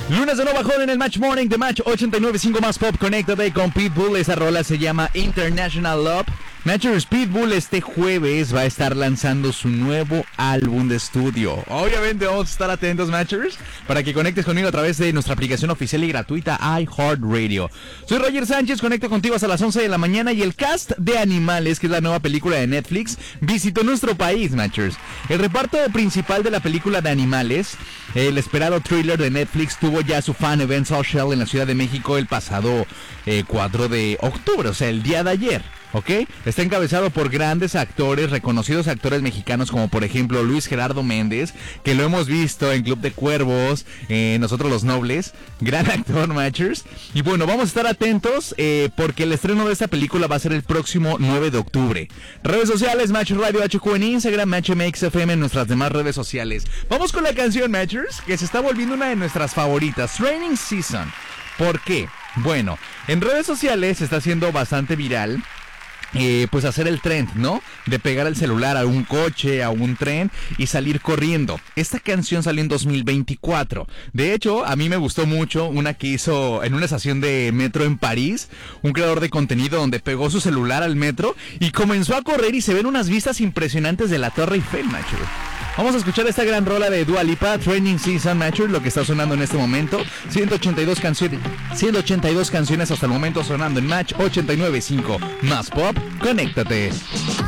Lunes de nuevo bajón en el Match Morning de Match 89.5 más pop. Conéctate con Pitbull. Esa rola se llama International Love. Matchers, Pitbull este jueves va a estar lanzando su nuevo álbum de estudio. Obviamente vamos a estar atentos, Matchers, para que conectes conmigo a través de nuestra aplicación oficial y gratuita iHeartRadio. Soy Roger Sánchez, conecto contigo hasta las 11 de la mañana y el cast de Animales, que es la nueva película de Netflix, visitó nuestro país, Matchers. El reparto principal de la película de Animales, el esperado thriller de Netflix, tuvo ya su fan event social en la Ciudad de México el pasado 4 de octubre, o sea, el día de ayer. ¿Ok? Está encabezado por grandes actores, reconocidos actores mexicanos como por ejemplo Luis Gerardo Méndez, que lo hemos visto en Club de Cuervos, Nosotros los Nobles, gran actor, Matchers. Y bueno, vamos a estar atentos porque el estreno de esta película va a ser el próximo 9 de octubre. Redes sociales, Match Radio HQ en Instagram, Match MXFM en nuestras demás redes sociales. Vamos con la canción, Matchers, que se está volviendo una de nuestras favoritas, Training Season. ¿Por qué? Bueno, en redes sociales se está haciendo bastante viral pues hacer el trend, ¿no? De pegar el celular a un coche, a un tren y salir corriendo. Esta canción salió en 2024. De hecho, a mí me gustó mucho una que hizo en una estación de metro en París, un creador de contenido donde pegó su celular al metro y comenzó a correr y se ven unas vistas impresionantes de la Torre Eiffel, macho. Vamos a escuchar esta gran rola de Dua Lipa, Training Season, Matcher, lo que está sonando en este momento. 182 canciones hasta el momento sonando en Match 89.5. Más pop, conéctate.